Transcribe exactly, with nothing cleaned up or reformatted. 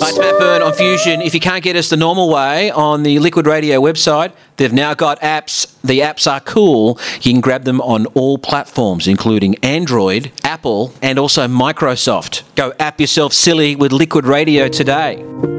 Hi, it's Matt Byrne on Fusion. If you can't get us the normal way on the Liquid Radio website, they've now got apps. The apps are cool. You can grab them on all platforms, including Android, Apple, and also Microsoft. Go app yourself silly with Liquid Radio today.